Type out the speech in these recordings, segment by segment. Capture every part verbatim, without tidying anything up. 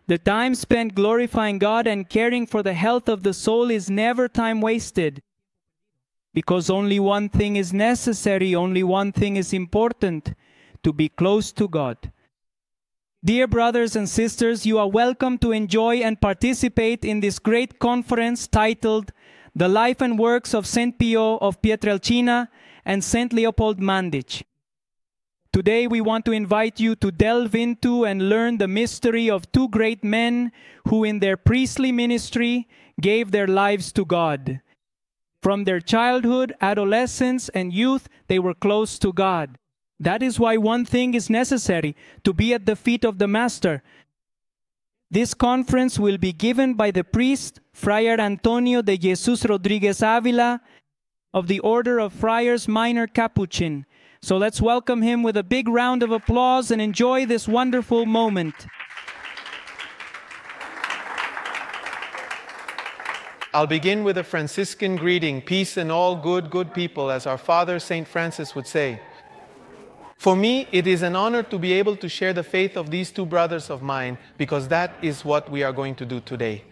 The time spent glorifying God and caring for the health of the soul is never time wasted. Because only one thing is necessary, only one thing is important: to be close to God. Dear brothers and sisters, you are welcome to enjoy and participate in this great conference titled The Life and Works of Saint Pio of Pietrelcina and Saint Leopold Mandic. Today we want to invite you to delve into and learn the mystery of two great men who in their priestly ministry gave their lives to God. From their childhood, adolescence, and youth, they were close to God. That is why one thing is necessary: to be at the feet of the Master. This conference will be given by the priest, Friar Antonio de Jesus Rodriguez Avila, of the Order of Friars Minor Capuchin. So let's welcome him with a big round of applause and enjoy this wonderful moment. I'll begin with a Franciscan greeting: peace and all good, good people, as our Father Saint Francis would say. For me, it is an honor to be able to share the faith of these two brothers of mine, because that is what we are going to do today.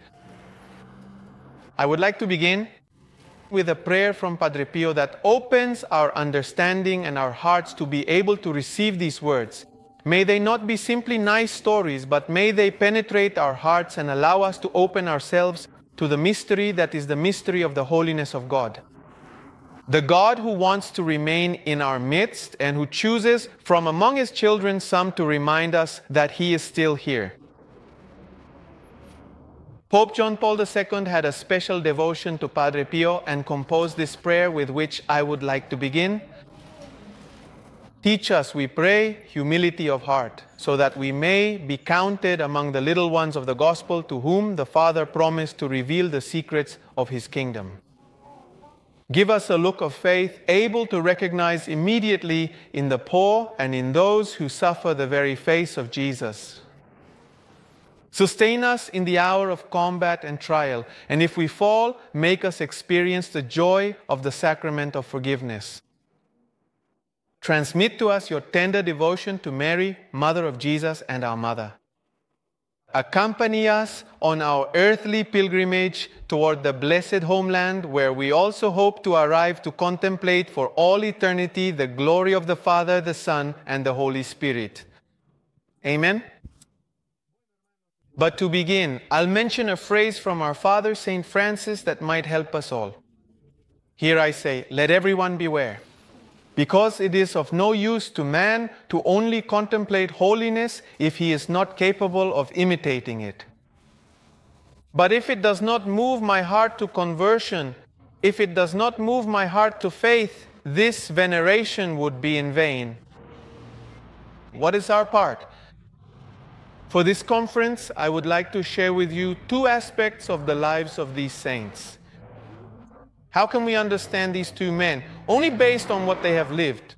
I would like to begin with a prayer from Padre Pio that opens our understanding and our hearts to be able to receive these words. May they not be simply nice stories, but may they penetrate our hearts and allow us to open ourselves to the mystery that is the mystery of the holiness of God. The God who wants to remain in our midst and who chooses from among His children some to remind us that He is still here. Pope John Paul the Second had a special devotion to Padre Pio and composed this prayer with which I would like to begin. Teach us, we pray, humility of heart, so that we may be counted among the little ones of the gospel to whom the Father promised to reveal the secrets of His kingdom. Give us a look of faith, able to recognize immediately in the poor and in those who suffer the very face of Jesus. Sustain us in the hour of combat and trial, and if we fall, make us experience the joy of the sacrament of forgiveness. Transmit to us your tender devotion to Mary, Mother of Jesus and our Mother. Accompany us on our earthly pilgrimage toward the blessed homeland, where we also hope to arrive to contemplate for all eternity the glory of the Father, the Son, and the Holy Spirit. Amen? But to begin, I'll mention a phrase from our Father Saint Francis that might help us all. Here I say, let everyone beware. Because it is of no use to man to only contemplate holiness if he is not capable of imitating it. But if it does not move my heart to conversion, if it does not move my heart to faith, this veneration would be in vain. What is our part? For this conference, I would like to share with you two aspects of the lives of these saints. How can we understand these two men? Only based on what they have lived.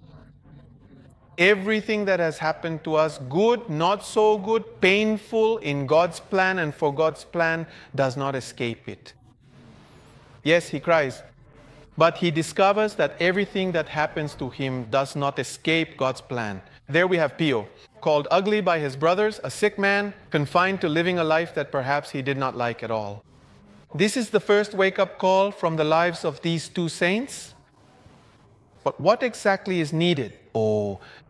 Everything that has happened to us, good, not so good, painful, in God's plan and for God's plan, does not escape it. Yes, he cries, but he discovers that everything that happens to him does not escape God's plan. There we have Pio, called ugly by his brothers, a sick man, confined to living a life that perhaps he did not like at all. This is the first wake-up call from the lives of these two saints. But what exactly is needed? Oh,